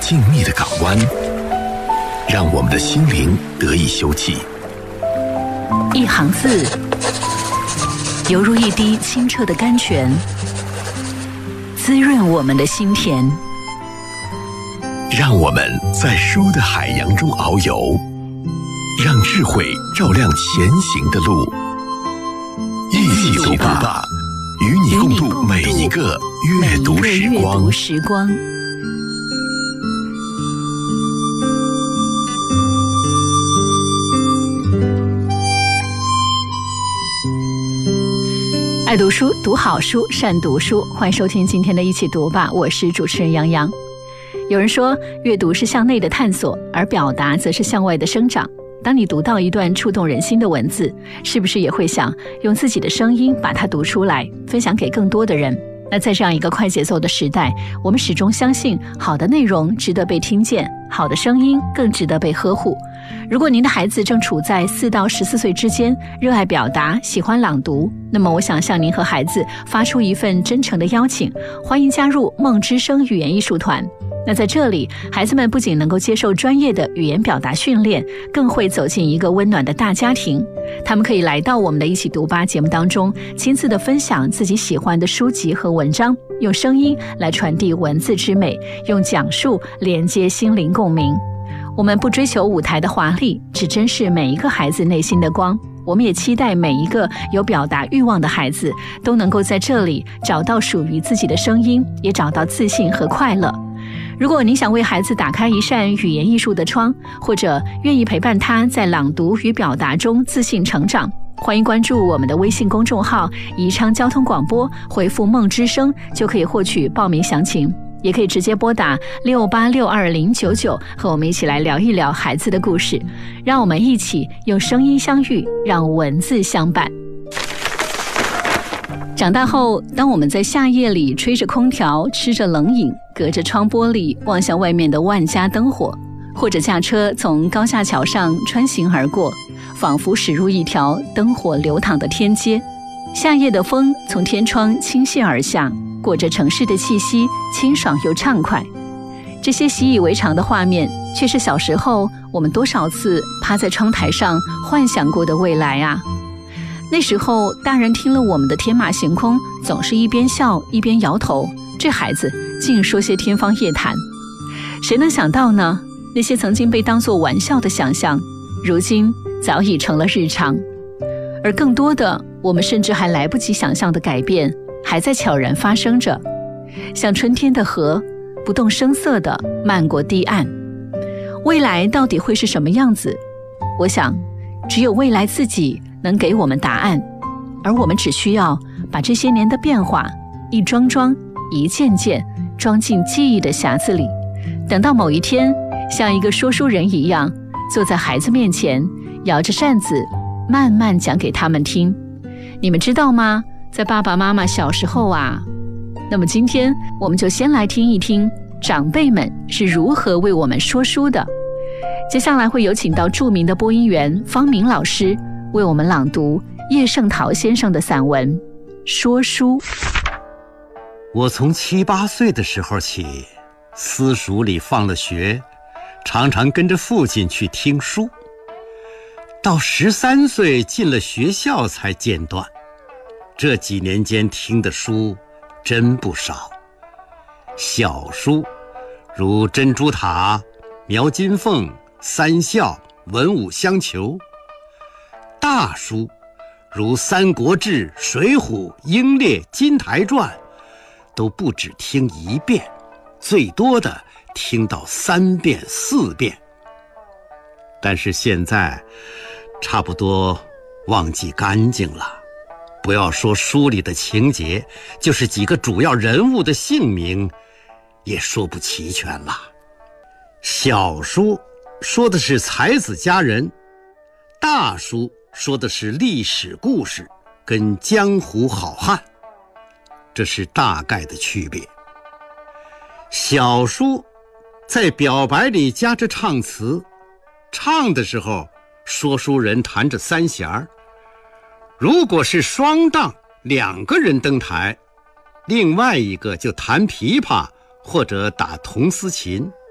静谧的港湾，让我们的心灵得以休憩。 一行字，犹如一滴清澈的甘泉，滋润我们的心田。 让我们在书的海洋中遨游，让智慧照亮前行的路。一起读吧，与你共度每一个阅读时光。 爱读书，读好书，善读书。欢迎收听今天的一起读吧，我是主持人杨洋。有人说，阅读是向内的探索，而表达则是向外的生长。当你读到一段触动人心的文字，是不是也会想用自己的声音把它读出来，分享给更多的人？那在这样一个快节奏的时代，我们始终相信好的内容值得被听见，好的声音更值得被呵护。如果您的孩子正处在4到14岁之间，热爱表达，喜欢朗读，那么我想向您和孩子发出一份真诚的邀请，欢迎加入梦之声语言艺术团。那在这里，孩子们不仅能够接受专业的语言表达训练，更会走进一个温暖的大家庭。他们可以来到我们的一起读吧节目当中，亲自的分享自己喜欢的书籍和文章，用声音来传递文字之美，用讲述连接心灵共鸣。我们不追求舞台的华丽，只珍视每一个孩子内心的光。我们也期待每一个有表达欲望的孩子都能够在这里找到属于自己的声音，也找到自信和快乐。如果您想为孩子打开一扇语言艺术的窗，或者愿意陪伴他在朗读与表达中自信成长，欢迎关注我们的微信公众号宜昌交通广播，回复梦之声就可以获取报名详情。也可以直接拨打68620099，和我们一起来聊一聊孩子的故事。让我们一起用声音相遇，让文字相伴。长大后，当我们在夏夜里吹着空调，吃着冷饮，隔着窗玻璃望向外面的万家灯火，或者驾车从高架桥上穿行而过，仿佛驶入一条灯火流淌的天街。夏夜的风从天窗倾泻而下，裹着城市的气息，清爽又畅快。这些习以为常的画面，却是小时候我们多少次趴在窗台上幻想过的未来啊！那时候大人听了我们的天马行空，总是一边笑一边摇头，这孩子竟说些天方夜谭。谁能想到呢？那些曾经被当作玩笑的想象，如今早已成了日常。而更多的，我们甚至还来不及想象的改变，还在悄然发生着，像春天的河，不动声色地漫过堤岸。未来到底会是什么样子？我想，只有未来自己能给我们答案，而我们只需要把这些年的变化一桩桩、一件件装进记忆的匣子里，等到某一天，像一个说书人一样，坐在孩子面前，摇着扇子，慢慢讲给他们听。你们知道吗？在爸爸妈妈小时候啊，那么今天我们就先来听一听长辈们是如何为我们说书的。接下来会有请到著名的播音员方明老师为我们朗读叶圣陶先生的散文《说书》。 我从7、8岁的时候起，私塾里放了学，常常跟着父亲去听书，到13岁进了学校才间断。这几年间听的书真不少，小书如珍珠塔、描金凤、三笑、文武相求；大书如三国志、水浒、英烈、金台传，都不止听1遍，最多的听到3遍、4遍。但是现在差不多忘记干净了，不要说书里的情节，就是几个主要人物的姓名也说不齐全了。小书说的是才子佳人，大书说的是历史故事跟江湖好汉，这是大概的区别。小书在表白里加着唱词，唱的时候说书人弹着三弦儿，如果是双档2个人登台，另外一个就弹琵琶或者打铜丝琴。